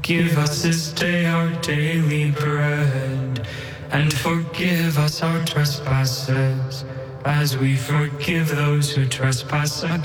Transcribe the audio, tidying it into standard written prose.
Give us this day our daily bread, and forgive us our trespasses, as we forgive those who trespass against